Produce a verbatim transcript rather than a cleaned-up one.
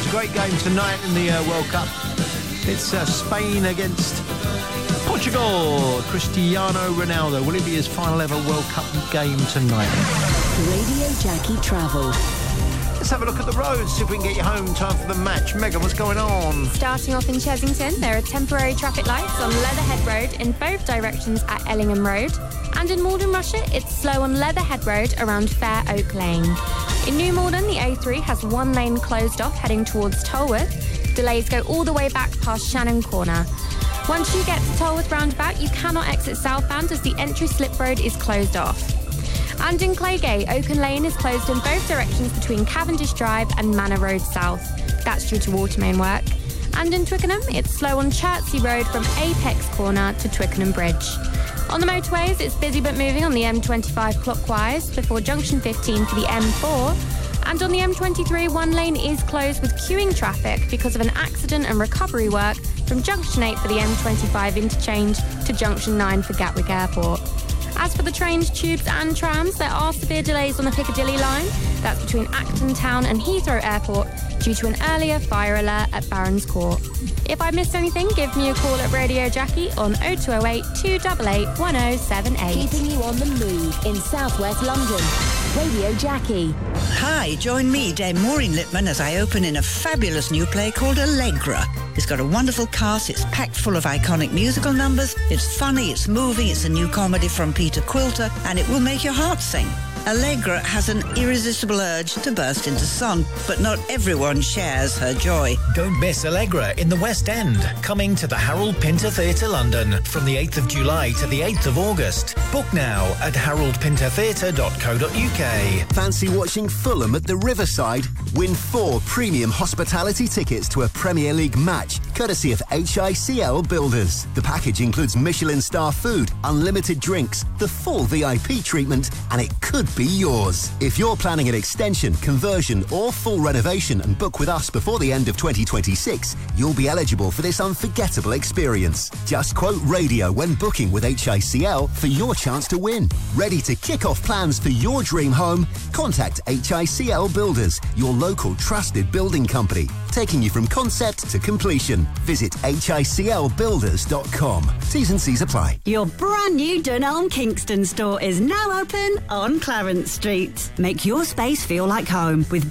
a great game tonight in the uh, World Cup. It's uh, Spain against Portugal. Cristiano Ronaldo. Will it be his final ever World Cup game tonight? Radio Jackie Travel. Let's have a look at the roads, see if we can get you home in time for the match. Megan, what's going on? Starting off in Chesington, there are temporary traffic lights on Leatherhead Road in both directions at Ellingham Road. And in Malden, Russia, it's slow on Leatherhead Road around Fair Oak Lane. In New Malden, the A three has one lane closed off heading towards Tolworth. Delays go all the way back past Shannon Corner. Once you get to Tolworth roundabout, you cannot exit southbound as the entry slip road is closed off. And in Claygate, Oaken Lane is closed in both directions between Cavendish Drive and Manor Road South. That's due to water main work. And in Twickenham, it's slow on Chertsey Road from Apex Corner to Twickenham Bridge. On the motorways, it's busy but moving on the M twenty-five clockwise before junction fifteen for the M four. And on the M twenty-three, one lane is closed with queuing traffic because of an accident and recovery work from junction eight for the M twenty-five interchange to junction nine for Gatwick Airport. As for the trains, tubes and trams, there are severe delays on the Piccadilly line. That's between Acton Town and Heathrow Airport due to an earlier fire alert at Barons Court. If I missed anything, give me a call at Radio Jackie on oh two oh eight, two eight eight, one oh seven eight. Keeping you on the move in southwest London. Radio Jackie. Hi, join me, Dame Maureen Lipman, as I open in a fabulous new play called Allegra. It's got a wonderful cast, it's packed full of iconic musical numbers, it's funny, it's moving, it's a new comedy from Peter Quilter, and it will make your heart sing. Allegra has an irresistible urge to burst into song, but not everyone shares her joy. Don't miss Allegra in the West End, coming to the Harold Pinter Theatre London from the eighth of July to the eighth of August. Book now at harold pinter theatre dot co dot uk. Fancy watching Fulham at the Riverside? Win four premium hospitality tickets to a Premier League match, courtesy of H I C L Builders. The package includes Michelin star food, unlimited drinks, the full V I P treatment, and it could be yours. If you're planning an extension, conversion or full renovation and book with us before the end of twenty twenty-six, you'll be eligible for this unforgettable experience. Just quote radio when booking with H I C L for your chance to win. Ready to kick off plans for your dream home? Contact H I C L Builders, your local trusted building company, taking you from concept to completion. Visit H I C L builders dot com. T's and C's apply. Your brand new Dunelm Kingston store is now open on Clarence Street. Make your space feel like home with